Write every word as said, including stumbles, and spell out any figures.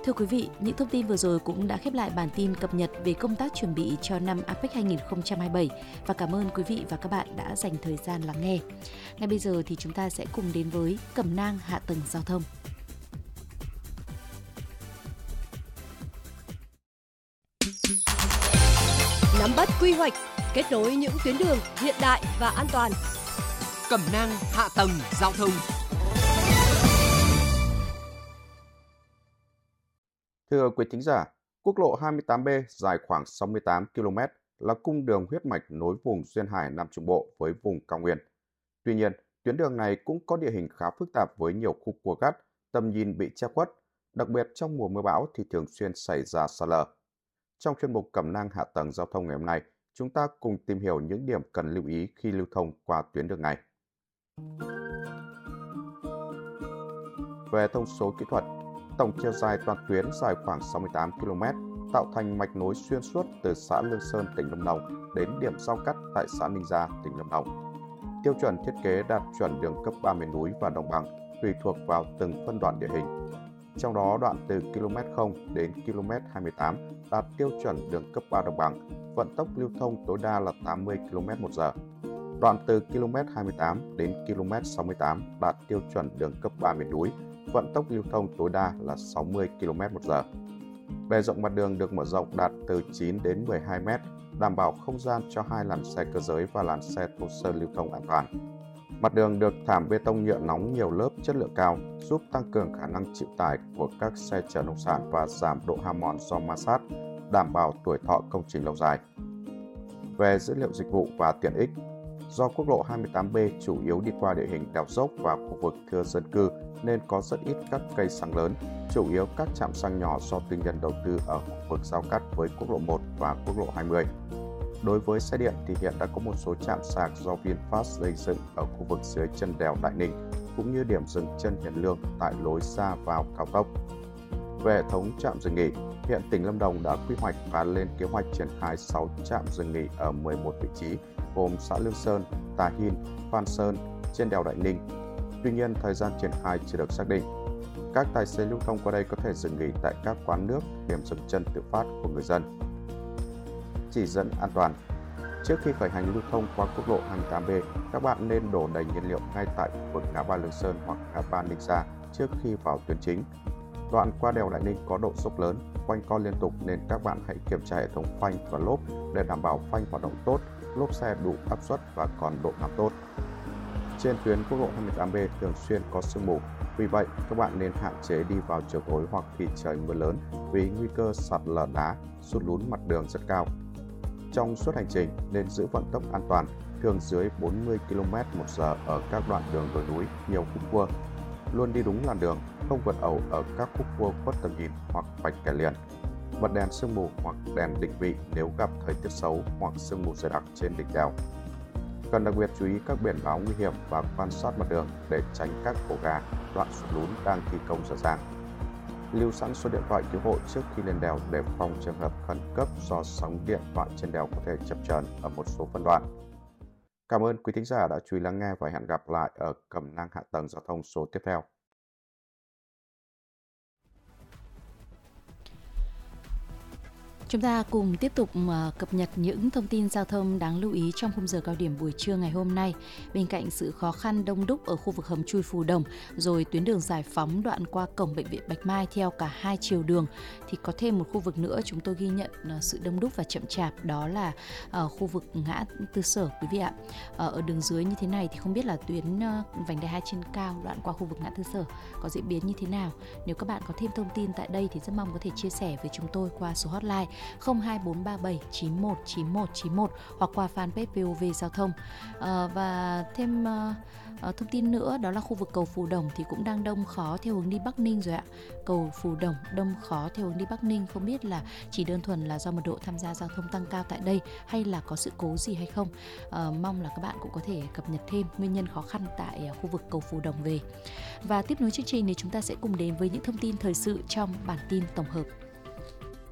Thưa quý vị, những thông tin vừa rồi cũng đã khép lại bản tin cập nhật về công tác chuẩn bị cho năm a pếch hai không hai bảy và cảm ơn quý vị và các bạn đã dành thời gian lắng nghe. Ngay bây giờ thì chúng ta sẽ cùng đến với cẩm nang hạ tầng giao thông. Nắm bắt quy hoạch, kết nối những tuyến đường hiện đại và an toàn. Cẩm nang hạ tầng giao thông. Thưa quý thính giả, quốc lộ hai mươi tám B dài khoảng sáu mươi tám ki lô mét là cung đường huyết mạch nối vùng duyên hải Nam Trung Bộ với vùng cao nguyên. Tuy nhiên, tuyến đường này cũng có địa hình khá phức tạp với nhiều khu cua gắt, tầm nhìn bị che khuất, đặc biệt trong mùa mưa bão thì thường xuyên xảy ra sạt lở. Trong chuyên mục cẩm nang hạ tầng giao thông ngày hôm nay, chúng ta cùng tìm hiểu những điểm cần lưu ý khi lưu thông qua tuyến đường này. Về thông số kỹ thuật, tổng chiều dài toàn tuyến dài khoảng sáu mươi tám ki lô mét, tạo thành mạch nối xuyên suốt từ xã Lương Sơn, tỉnh Lâm Đồng đến điểm giao cắt tại xã Ninh Gia, tỉnh Lâm Đồng. Tiêu chuẩn thiết kế đạt chuẩn đường cấp ba miền núi và đồng bằng tùy thuộc vào từng phân đoạn địa hình. Trong đó đoạn từ ki lô mét không đến ki lô mét hai mươi tám đạt tiêu chuẩn đường cấp ba đồng bằng, vận tốc lưu thông tối đa là tám mươi ki lô mét một giờ. Đoạn từ ki lô mét hai mươi tám đến ki lô mét sáu mươi tám đạt tiêu chuẩn đường cấp ba miền núi, vận tốc lưu thông tối đa là sáu mươi ki lô mét một giờ. Bề rộng mặt đường được mở rộng đạt từ chín đến mười hai mét, đảm bảo không gian cho hai làn xe cơ giới và làn xe thô sơ lưu thông an toàn. Mặt đường được thảm bê tông nhựa nóng nhiều lớp chất lượng cao, giúp tăng cường khả năng chịu tải của các xe chở nông sản và giảm độ hao mòn do ma sát, đảm bảo tuổi thọ công trình lâu dài. Về dữ liệu dịch vụ và tiện ích, do quốc lộ hai mươi tám B chủ yếu đi qua địa hình đèo dốc và khu vực thưa dân cư nên có rất ít các cây xăng lớn, chủ yếu các trạm xăng nhỏ do tư nhân đầu tư ở khu vực giao cắt với quốc lộ một và quốc lộ hai mươi. Đối với xe điện thì hiện đã có một số trạm sạc do VinFast xây dựng ở khu vực dưới chân đèo Đại Ninh, cũng như điểm dừng chân Hiền Lương tại lối ra vào cao tốc. Về hệ thống trạm dừng nghỉ, hiện tỉnh Lâm Đồng đã quy hoạch và lên kế hoạch triển khai sáu trạm dừng nghỉ ở mười một vị trí, gồm xã Lương Sơn, Tà Hin, Phan Sơn, trên đèo Đại Ninh. Tuy nhiên, thời gian triển khai chưa được xác định. Các tài xế lưu thông qua đây có thể dừng nghỉ tại các quán nước, điểm dừng chân tự phát của người dân. Chỉ dẫn an toàn. Trước khi khởi hành lưu thông qua quốc lộ hai mươi tám B, các bạn nên đổ đầy nhiên liệu ngay tại khu vực ngã ba Lương Sơn hoặc ngã ba Ninh Gia trước khi vào tuyến chính. Đoạn qua đèo Đại Ninh có độ dốc lớn, quanh co liên tục nên các bạn hãy kiểm tra hệ thống phanh và lốp để đảm bảo phanh hoạt động tốt, lốp xe đủ áp suất và còn độ nằm tốt. Trên tuyến quốc lộ hai mươi tám B thường xuyên có sương mù, vì vậy các bạn nên hạn chế đi vào chiều tối hoặc khi trời mưa lớn vì nguy cơ sạt lở đá, sụt lún mặt đường rất cao. Trong suốt hành trình nên giữ vận tốc an toàn, thường dưới bốn mươi ki lô mét một giờ ở các đoạn đường đồi núi, nhiều khúc cua. Luôn đi đúng làn đường, không vượt ẩu ở các khúc cua khuất tầm nhìn hoặc vạch kẻ liền. Bật đèn sương mù hoặc đèn định vị nếu gặp thời tiết xấu hoặc sương mù dày đặc trên đỉnh đèo. Cần đặc biệt chú ý các biển báo nguy hiểm và quan sát mặt đường để tránh các ổ gà, đoạn sụt lún đang thi công dở dàng. Lưu sẵn số điện thoại cứu hộ trước khi lên đèo để phòng trường hợp khẩn cấp do sóng điện thoại trên đèo có thể chập chờn ở một số phân đoạn. Cảm ơn quý thính giả đã chú ý lắng nghe và hẹn gặp lại ở cẩm nang hạ tầng giao thông số tiếp theo. Chúng ta cùng tiếp tục cập nhật những thông tin giao thông đáng lưu ý trong khung giờ cao điểm buổi trưa ngày hôm nay. Bên cạnh sự khó khăn đông đúc ở khu vực hầm chui Phù Đồng, rồi tuyến đường Giải Phóng đoạn qua cổng bệnh viện Bạch Mai theo cả hai chiều đường, thì có thêm một khu vực nữa chúng tôi ghi nhận sự đông đúc và chậm chạp, đó là ở khu vực ngã tư Sở quý vị ạ. Ở đường dưới như thế này thì không biết là tuyến vành đai hai trên cao đoạn qua khu vực ngã tư Sở có diễn biến như thế nào. Nếu các bạn có thêm thông tin tại đây thì rất mong có thể chia sẻ với chúng tôi qua số hotline không hai bốn ba bảy chín một chín một chín một hoặc qua fanpage vê o vê Giao thông. À, và thêm uh, thông tin nữa, đó là khu vực cầu Phù Đồng thì cũng đang đông khó theo hướng đi Bắc Ninh rồi ạ. Cầu Phù Đồng đông khó theo hướng đi Bắc Ninh, không biết là chỉ đơn thuần là do mật độ tham gia giao thông tăng cao tại đây hay là có sự cố gì hay không. À, mong là các bạn cũng có thể cập nhật thêm nguyên nhân khó khăn tại khu vực cầu Phù Đồng về. Và tiếp nối chương trình thì chúng ta sẽ cùng đến với những thông tin thời sự trong bản tin tổng hợp.